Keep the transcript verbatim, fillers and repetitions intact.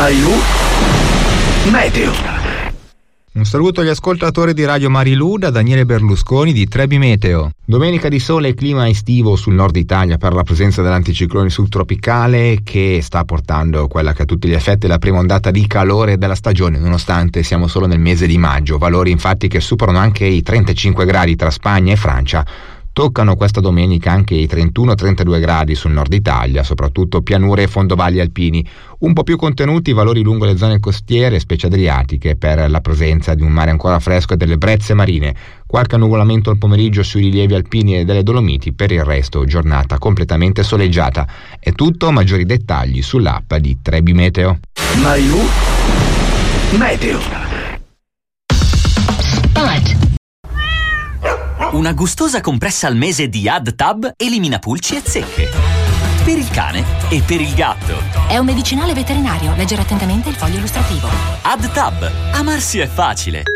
Marilù Meteo. Un saluto agli ascoltatori di Radio Marilù da Daniele Berlusconi di Trebi Meteo. Domenica di sole e clima estivo sul nord Italia per la presenza dell'anticiclone subtropicale che sta portando quella che a tutti gli effetti è la prima ondata di calore della stagione, nonostante siamo solo nel mese di maggio. Valori infatti che superano anche i trentacinque gradi tra Spagna e Francia. Toccano questa domenica anche i trentuno trentadue gradi sul nord Italia, soprattutto pianure e fondovalli alpini. Un po' più contenuti i valori lungo le zone costiere, specie adriatiche, per la presenza di un mare ancora fresco e delle brezze marine. Qualche annuvolamento al pomeriggio sui rilievi alpini e delle Dolomiti, per il resto giornata completamente soleggiata. È tutto, maggiori dettagli sull'app di Trebi Meteo. Marilù Meteo. Una gustosa compressa al mese di AdTab elimina pulci e zecche. Per il cane e per il gatto. È un medicinale veterinario. Leggere attentamente il foglio illustrativo. AdTab. Amarsi è facile.